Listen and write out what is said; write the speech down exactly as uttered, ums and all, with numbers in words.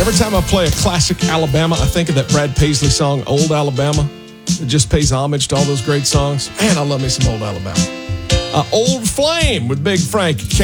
Every time I play a classic Alabama, I think of that Brad Paisley song, Old Alabama. It just pays homage to all those great songs. Man, I love me some Old Alabama. Uh, Old Flame with Big Frank.